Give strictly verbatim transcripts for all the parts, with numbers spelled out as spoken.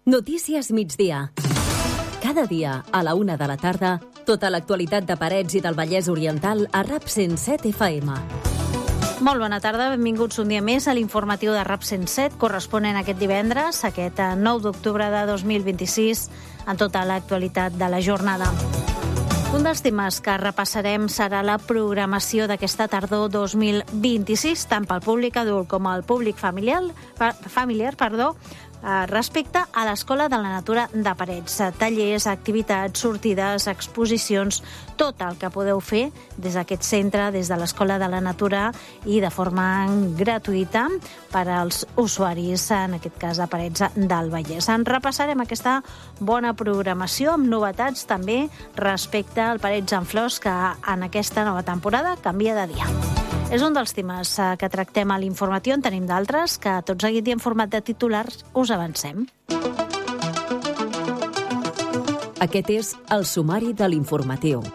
Notícies migdia. Cada dia, a la una de la tarda, tota l'actualitat de Parets i del Vallès Oriental a RAP cent set F M. Molt bona tarda, benvinguts un dia més a l'informatiu de RAP cent set, corresponent aquest divendres, aquest nou d'octubre de dos mil vint-i-sis, en tota l'actualitat de la jornada. Un dels temes que repassarem serà la programació d'aquesta tardor dos mil vint-i-sis, tant pel públic adult com el públic familiar, familiar perdó, respecte a l'Escola de la Natura de Parets. Tallers, activitats, sortides, exposicions, tot el que podeu fer des d'aquest centre, des de l'Escola de la Natura i de forma gratuïta per als usuaris, en aquest cas de Parets del Vallès. En repassarem aquesta bona programació amb novetats també respecte al Parets en Flors, que en aquesta nova temporada canvia de dia. És un dels temes que tractem a l'informatiu. En tenim d'altres que tot seguit i en format de titulars us avancem. Aquest és el sumari de l'informatiu.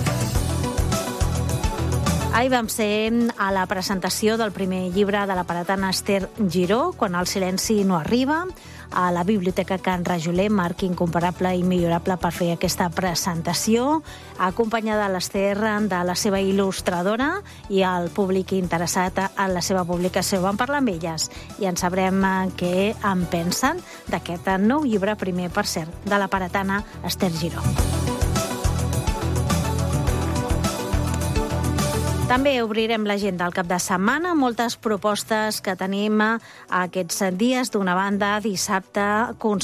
Ahir vam ser a la presentació del primer llibre de la paratana Esther Giró, Quan el silenci no arriba, a la Biblioteca Can Rajoler, marc incomparable i millorable per fer aquesta presentació, acompanyada de l'Esther, de la seva il·lustradora i el públic interessat en la seva publicació. Vam parlar amb elles i en sabrem què en pensen d'aquest nou llibre, primer, per cert, de la paratana Esther Giró. També obrirem l'agenda al cap de setmana, moltes propostes que tenim aquests dies. D'una banda, dissabte,